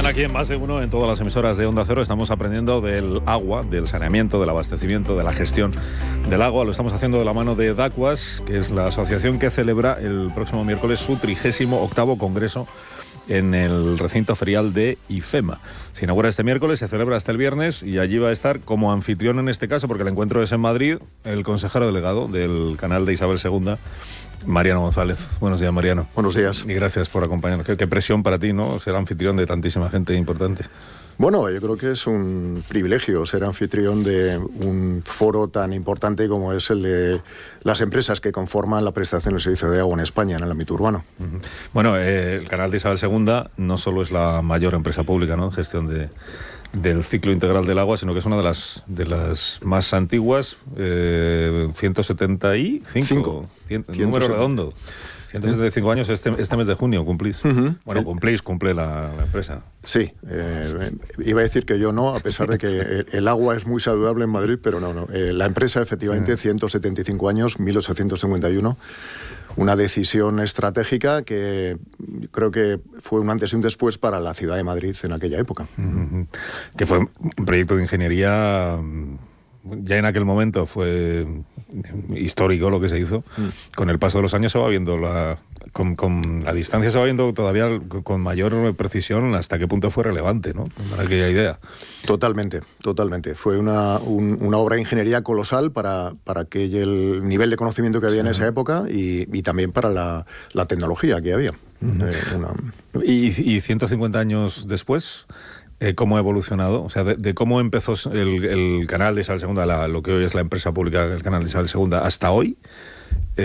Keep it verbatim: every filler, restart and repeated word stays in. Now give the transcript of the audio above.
mañana aquí en Más de Uno, en todas las emisoras de Onda Cero, estamos aprendiendo del agua, del saneamiento, del abastecimiento, de la gestión del agua. Lo estamos haciendo de la mano de DACUAS, que es la asociación que celebra el próximo miércoles su trigésimo octavo congreso en el recinto ferial de IFEMA. Se inaugura este miércoles, se celebra hasta el viernes y allí va a estar como anfitrión en este caso, porque el encuentro es en Madrid, el consejero delegado del canal de Isabel segunda, Mariano González. Buenos días, Mariano. Buenos días. Y gracias por acompañarnos. Qué, qué presión para ti, ¿no? Ser anfitrión de tantísima gente importante. Bueno, yo creo que es un privilegio ser anfitrión de un foro tan importante como es el de las empresas que conforman la prestación del servicio de agua en España, en el ámbito urbano. Uh-huh. Bueno, eh, el canal de Isabel segunda no solo es la mayor empresa pública, ¿no?, en gestión de, del ciclo integral del agua, sino que es una de las, de las más antiguas, eh, ciento setenta y cinco, cien, número redondo. ciento setenta y cinco años este, este mes de junio cumplís. Uh-huh. Bueno, cumplís, cumple la, la empresa. Sí, eh, iba a decir que yo no, a pesar de que el, el agua es muy saludable en Madrid, pero no, no. Eh, la empresa, efectivamente, sí. ciento setenta y cinco años, mil ochocientos cincuenta y uno. Una decisión estratégica que creo que fue un antes y un después para la ciudad de Madrid en aquella época. Uh-huh. Que fue un proyecto de ingeniería... Ya en aquel momento fue histórico lo que se hizo. Mm. Con el paso de los años se va viendo la... Con, con la distancia se va viendo todavía con mayor precisión hasta qué punto fue relevante, ¿no?, para aquella idea. Totalmente, totalmente. Fue una, un, una obra de ingeniería colosal para, para aquel nivel de conocimiento que había sí. en esa época y, y también para la, la tecnología que había. Mm. Eh, una... y, y ciento cincuenta años después... Eh, ¿Cómo ha evolucionado? O sea, de, de cómo empezó el, el canal de Isabel segunda, la, lo que hoy es la empresa pública del canal de Isabel segunda, hasta hoy,